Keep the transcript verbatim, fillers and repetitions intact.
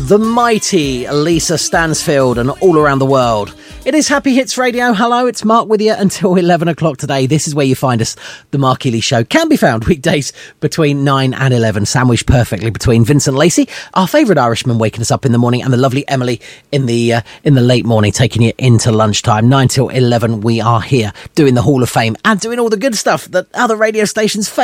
the mighty Lisa Stansfield and all around the world. It is Happy Hits Radio. Hello, it's Mark with you until eleven o'clock today. This is where you find us. The Mark Healy Show can be found weekdays between nine and eleven, sandwiched perfectly between Vincent Lacey, our favourite Irishman, waking us up in the morning, and the lovely Emily in the uh, in the late morning, taking you into lunchtime. nine till eleven, we are here doing the Hall of Fame and doing all the good stuff that other radio stations fail